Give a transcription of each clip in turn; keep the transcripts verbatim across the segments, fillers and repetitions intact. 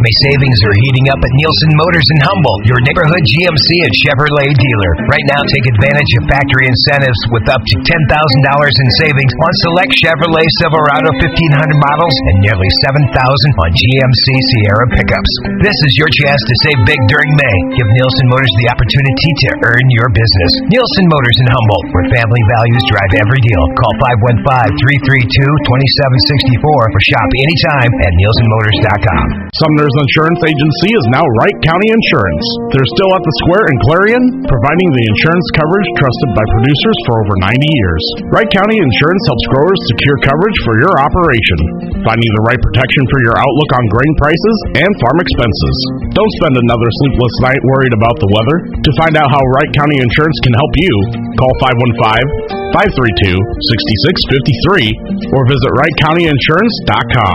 May savings are heating up at Nielsen Motors in Humboldt, your neighborhood G M C and Chevrolet dealer. Right now, take advantage of factory incentives with up to ten thousand dollars in savings on select Chevrolet Silverado fifteen hundred models and nearly seven thousand dollars on G M C Sierra pickups. This is your chance to save big during May. Give Nielsen Motors the opportunity to earn your business. Nielsen Motors in Humboldt, where family values drive every deal. Call five one five, three three two, two seven six four or shop anytime at nielsen motors dot com. Sumner's Insurance Agency is now Wright County Insurance. They're still at the Square in Clarion, providing the insurance coverage trusted by producers for over ninety years. Wright County Insurance helps growers secure coverage for your operation, finding the right protection for your outlook on grain prices and farm expenses. Don't spend another sleepless night worried about the weather. To find out how Wright County Insurance can help you, call five one five, five three two, six six five three or visit wright county insurance dot com.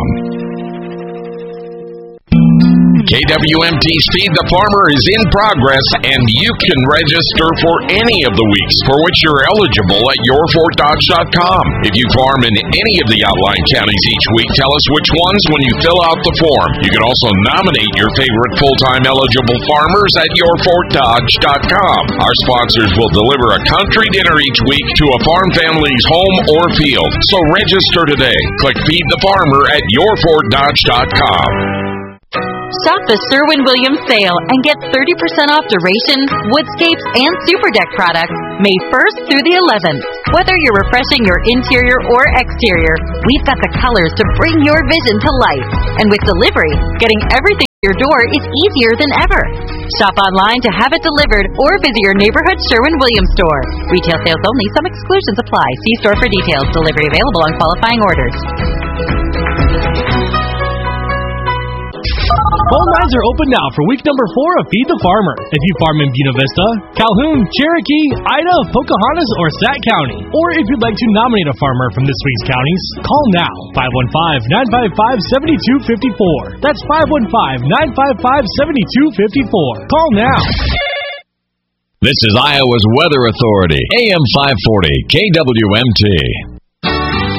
K W M T's Feed the Farmer is in progress, and you can register for any of the weeks for which you're eligible at your fort dodge dot com. If you farm in any of the outlying counties each week, tell us which ones when you fill out the form. You can also nominate your favorite full-time eligible farmers at your fort dodge dot com. Our sponsors will deliver a country dinner each week to a farm family's home or field. So register today. Click Feed the Farmer at your fort dodge dot com. Shop the Sherwin-Williams sale and get thirty percent off durations, woodscapes, and super deck products May first through the eleventh. Whether you're refreshing your interior or exterior, we've got the colors to bring your vision to life. And with delivery, getting everything to your door is easier than ever. Shop online to have it delivered or visit your neighborhood Sherwin-Williams store. Retail sales only. Some exclusions apply. See store for details. Delivery available on qualifying orders. Phone lines are open now for week number four of Feed the Farmer. If you farm in Buena Vista, Calhoun, Cherokee, Ida, Pocahontas, or Sac County, or if you'd like to nominate a farmer from this week's counties, call now, five one five, nine five five, seven two five four. That's five one five, nine five five, seven two five four. Call now. This is Iowa's Weather Authority, A M five forty, K W M T.